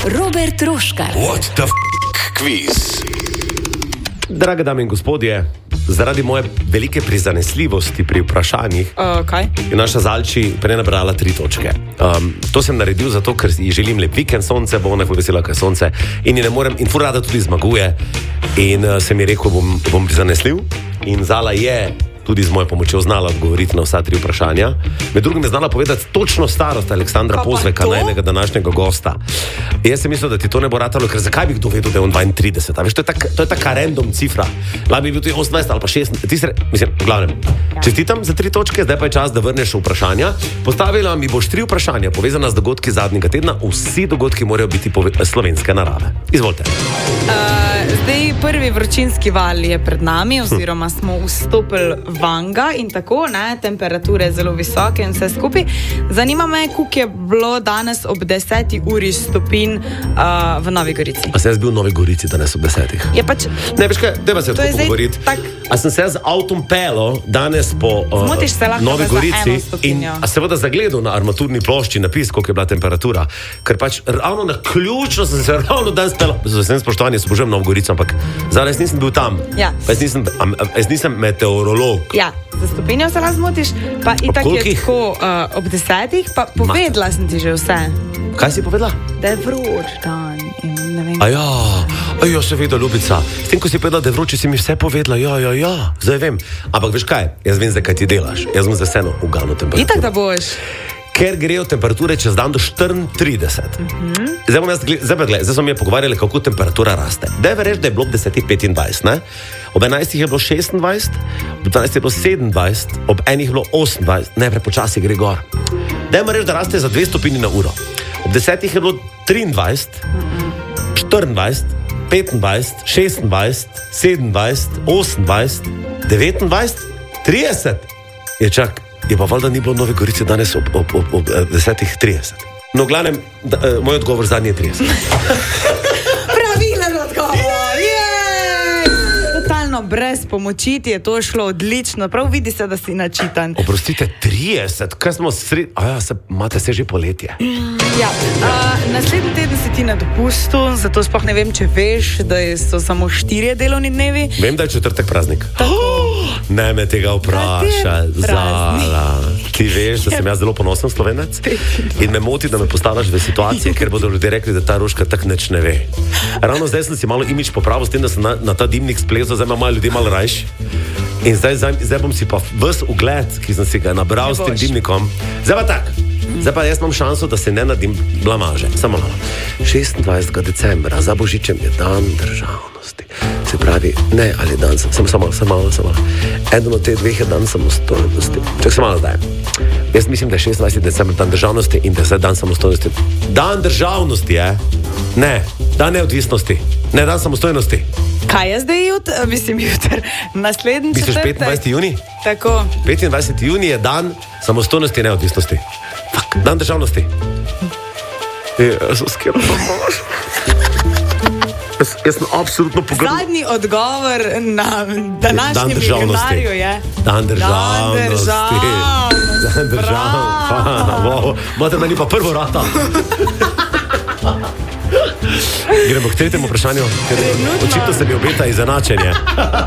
Robert Troškar. What the quiz? Drage dame in gospodje, zaradi moje velike prizanesljivosti pri vprašanjih je naša Zalči prej nabrala 3 točke. To sem naredil zato, ker ji želim lep vikend, sonce, bo ona vesela, kaj sonce, in ji ne morem, in ful rada tudi zmaguje. In sem ji rekel, bom prizanesljiv, in Zala je tudi z mojo pomočjo znala odgovoriti na vsa 3 vprašanja. Med drugim je znala povedati točno starost Aleksandra Pozveka, najnega današnjega gosta. Jaz sem mislil, da ti to ne bo ratalo, ker zakaj bi kdo vedel, da je on 32? A veš, to je taka random cifra. Lahko bi bil tudi 28 ali pa 16. V glavnem, čestitam za 3 točke, zdaj pa je čas, da vrneš vprašanja. Postavila mi boš 3 vprašanja, povezana z dogodki zadnjega tedna. Vsi dogodki morajo biti slovenske narave. Izvolite. Zdaj prvi vročinski val je pred nami, oziroma smo vstopili vanga in tako, ne, temperature zelo visoke in vse skupaj. Zanima me, koliko je bilo danes ob 10 uri stopinj v Novi Gorici. A se jaz bil v Novi Gorici danes ob 10? Je pač... Ne, veš kaj, dajva se tako pogovoriti. A sem se z avtom pelil danes po Novi Gorici in seveda zagledal na armaturni plošči napis, koliko je bila temperatura. Ker pač ravno na ključno sem se ravno danes pelil. Z vsem spoštovanjem se božujem Novo Gorico, ampak zdaj nisem bil tam. Ja. Jaz nisem meteorolog. Ja, za stopinjo se lahko zmotiš, pa itak je tako ob 10, pa povedala sem ti že vse. Kaj si povedala? Da je vroč dan in ne vem. Aja, seveda, ljubica. S tem, ko si povedala, da je vroče, si mi vse povedala. Ja, zdaj vem. Ampak veš kaj, jaz vem, zdaj kaj ti delaš. Jaz bom za vseeno uganil temperaturo. Itak da boš. Ker grejo temperature čez dan do 34. Zdaj so mi pogovarjali, kako temperatura raste. Daj verjeti, da je bilo ob 10:25, ne? Ob 11 je bilo 26, ob 12 je bilo 27, ob 1 je bilo 28, ne, prepočasi gre gor. Daj reči, da raste za 2 stopinji na uro. Ob 10 je bilo 23, 24, 25, 26, 27, 28, 29, 30. Je pa valjda ni bilo v Novi Gorici danes ob 10:30. No, v glavnem, moj odgovor zadnji je 30. Pravilen odgovor, totalno brez pomoči ti je to šlo odlično, prav vidi se, da si načitan. Oprostite, 30, kaj smo imate se že poletje. Ja, naslednji teden si ti na dopustu, zato sploh ne vem, če veš, da so samo 4 delovni dnevi. Vem, da je četrtek praznik. Ne me tega vpraša, Zala. Ti veš, da sem jaz zelo ponosen Slovenec in me moti, da me postaviš v situacije, ker bodo ljudje rekli, da ta Roška tak nič ne ve. Ravno zdaj sem si malo imidž popravil s tem, da sem na ta dimnik splezal, zdaj ima ljudje malo rajš. In zdaj bom si pa ves ugled, ki sem si ga nabral s tem dimnikom. Zdaj pa tak. Zdaj pa jaz imam šanso, da se ne nadim blamaže. Samo malo. 26. decembra za Božičem je dan državnosti. Se pravi, ne, ali dan, samo malo. Eden od teh 2 je dan samostojnosti. Čak se malo zdaj. Jaz mislim, da je 26. decembra dan državnosti in da je zdaj dan samostojnosti. Dan državnosti je? Ne, dan neodvisnosti. Ne, dan samostojnosti. Kaj je zdaj jutr? Naslednji četrtek. Misliš 25. juni? Tako. 25. juni je dan samostojnosti in neodvisnosti. Dan državnosti. Jaz sem skeptičen. Jaz sem absolutno pogrešal. Zadnji odgovor na današnjem milionarju je Dan državnosti. Dan državnosti. Mate meni pa prvo rata. Gremo k 3. vprašanju, ker očitno se mi obeta izenačenje.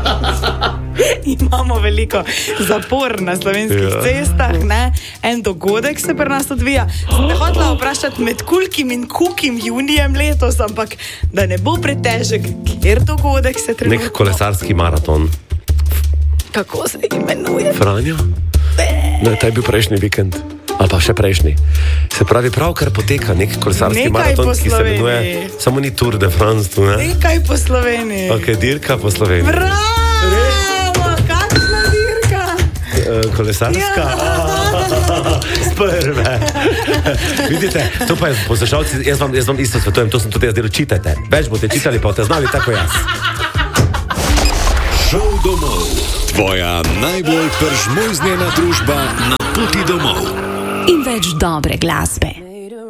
Imamo veliko zapor na slovenskih cestah, ne? En dogodek se pri nas odvija. Sem te hotela vprašati med kulkim in kukim junijem letos, ampak da ne bo pretežek, kjer dogodek se trenutno... Nek kolesarski maraton. Kako se imenuje? Franjo? Ne, ta je bil prejšnji vikend. Ali pa še prejšnji. Se pravi, pravkar poteka nek kolesarski maraton, ki se imenuje, samo ni Tour de France tu, ne? Nekaj po Sloveniji. Ok, dirka po Sloveniji. Bravo, kakšna dirka? Kolesarska? Prve. Vidite, to pa je, poslušalci, jaz vam isto svetujem, to sem tudi jaz delal, čitajte. Več boste čitali, pa boste znali tako jaz. Šov domov. Tvoja najbolj peržmojznjena družba na poti domov. In več dobre glasbe.